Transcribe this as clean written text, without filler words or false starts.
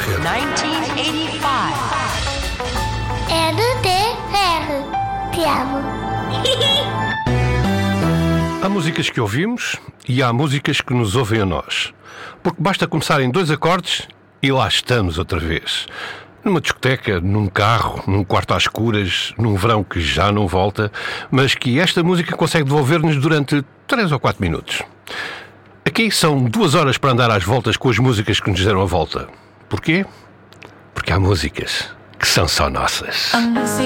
rede. 1985. RTR. Te amo. Há músicas que ouvimos e há músicas que nos ouvem a nós. Porque basta começarem 2 acordes e lá estamos outra vez. Numa discoteca, num carro, num quarto às escuras, num verão que já não volta, mas que esta música consegue devolver-nos durante 3 ou 4 minutos. Aqui são 2 horas para andar às voltas com as músicas que nos deram a volta. Porquê? Porque há músicas que são só nossas.